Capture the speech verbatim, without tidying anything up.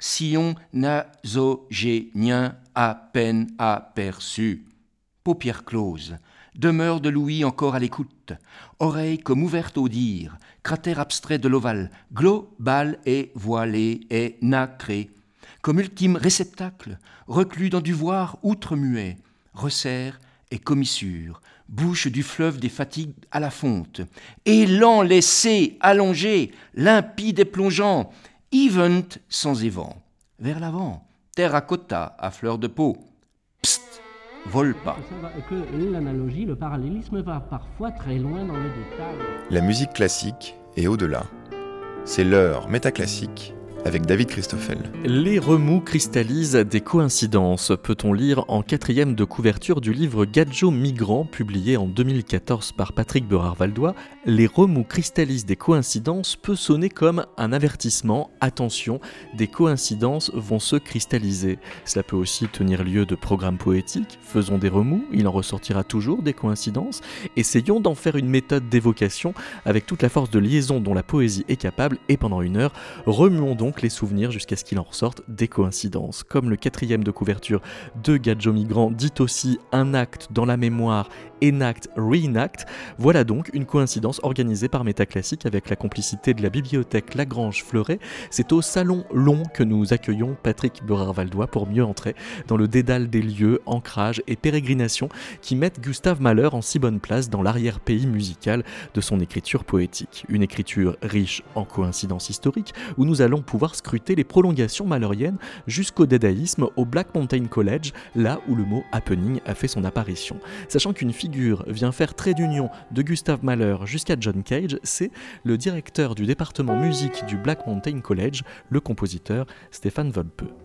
sillon nasogénien à peine aperçu. Paupières closes, demeure de l'ouïe encore à l'écoute, oreille comme ouverte au dire, cratère abstrait de l'ovale, global et voilé et nacré, comme ultime réceptacle, reclus dans du voir outre-muet, resserre et commissure, bouche du fleuve des fatigues à la fonte, élan laissé, allongé, limpide et plongeant, event sans évent, vers l'avant, terracotta à fleur de peau, psst, vole pas. Que l'analogie, le parallélisme va parfois très loin dans le détail. La musique classique et au-delà. C'est l'heure métaclassique avec David Christoffel. Les remous cristallisent des coïncidences, peut-on lire en quatrième de couverture du livre Gadjo Migrant, publié en deux mille quatorze par Patrick Berard-Valdois. Les remous cristallisent des coïncidences peut sonner comme un avertissement. Attention, des coïncidences vont se cristalliser. Cela peut aussi tenir lieu de programmes poétiques. Faisons des remous, il en ressortira toujours des coïncidences. Essayons d'en faire une méthode d'évocation avec toute la force de liaison dont la poésie est capable, et pendant une heure, remuons donc les souvenirs jusqu'à ce qu'il en ressorte des coïncidences. Comme le quatrième de couverture de Gadjo Migrant dit aussi un acte dans la mémoire, enact, reenact, voilà donc une coïncidence organisée par Métaclassique avec la complicité de la bibliothèque Lagrange-Fleuret. C'est au Salon Long que nous accueillons Patrick Berard-Valdois pour mieux entrer dans le dédale des lieux, ancrage et pérégrination qui mettent Gustave Mahler en si bonne place dans l'arrière-pays musical de son écriture poétique. Une écriture riche en coïncidences historiques où nous allons pouvoir scruter les prolongations mahleriennes jusqu'au dadaïsme au Black Mountain College, là où le mot happening a fait son apparition. Sachant qu'une figure vient faire trait d'union de Gustav Mahler jusqu'à John Cage, c'est le directeur du département musique du Black Mountain College, le compositeur Stefan Volpe.